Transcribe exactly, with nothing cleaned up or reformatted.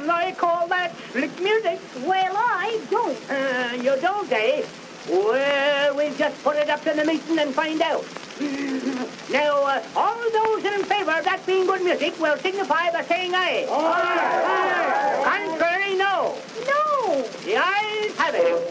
and I call that slick music. Well, I don't. Uh, you don't, eh? Well, we'll just put it up to the meeting and find out. Now, uh, all those in favour of that being good music will signify by saying aye. Aye. Contrary, no. No. The ayes have it.